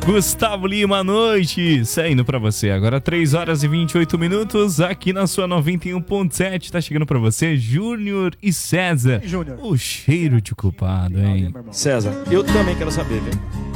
Gustavo Lima, à noite, saindo pra você. Agora 3 horas e 28 minutos, aqui na sua 91.7, tá chegando pra você, Júnior e César. Júnior. O cheiro de culpado, hein? César, eu também quero saber, velho.